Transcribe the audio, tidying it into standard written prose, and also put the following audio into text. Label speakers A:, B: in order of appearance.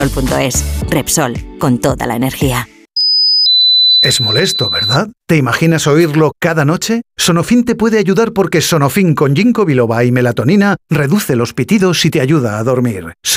A: Repsol.es. Repsol, con toda la energía.
B: Es molesto, ¿verdad? ¿Te imaginas oírlo cada noche? Sonofin te puede ayudar porque Sonofin con ginkgo biloba y melatonina reduce los pitidos y te ayuda a dormir.